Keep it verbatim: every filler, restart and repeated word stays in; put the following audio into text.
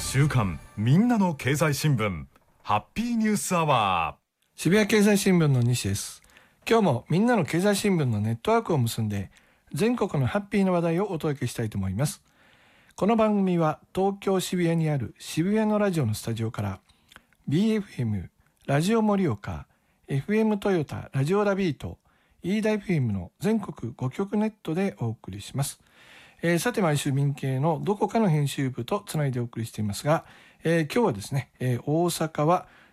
週刊みんなの経済新聞ハッピーニュースアワー。 渋谷経済新聞の西です。今日もみんなの経済新聞のネットワークを結んで全国のハッピーな話題をお届けしたいと思います。この番組は東京渋谷にある渋谷のラジオのスタジオから ビーエフエム ラジオ盛岡、 エフエム トヨタラジオラビート、飯田 エフエム の全国ご局ネットでお送りします。えー、さて毎週民系のどこかの編集部とつないでお送りしていますが、えー、今日はですね、えー、大阪は